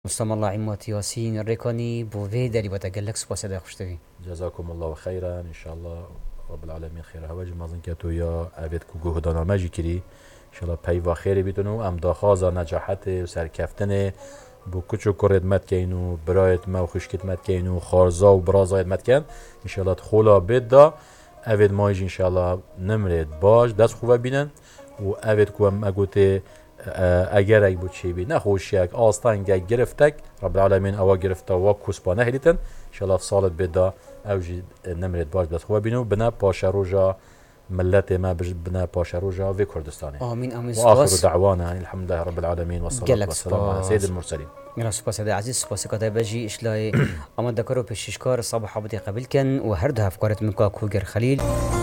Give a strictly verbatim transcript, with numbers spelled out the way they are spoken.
مستم الله عمات ياسين الريكاني بوفي داري بتقلك سباس هذا خوشتوي. جزاكم الله خيرا ان شاء الله رب العالمين خير هواج مازن كتو يا ابيت كوجو هدانا ماجي كري ان شاء الله بيوا خير بيتونو ام داخازا نجاحت و سرکفتنه بو کچو کرد مت کینو برایت ما خوشکت مت کینو خارزا و برازایت مت کن ان شاء الله تخولا بيدا اوید ماج ان شاء الله نمرد باش دست خوبه بینن و اوید کوم اگوته اگر ای بود چی بی نخوشیک آستان گه گرفتک رب العالمین اوا گرفته و کسبانه هلیتن ان شاء الله سالت بدا اوجی نمرد باش دست خوبه بینو بنا پاشروجا ملت ما بنا پاشروجا و کردستانه آمین آمین واخر سپاس. دعوانا الحمد لله رب العالمين والصلاه والسلام على سيد المرسلين. میلا سپاس هذا عزیز سپاس کاتای بجی اشلای اما دکارو پیششکار صباح عبدی قبل کن و هر ده افکارت من که کوگر خلیل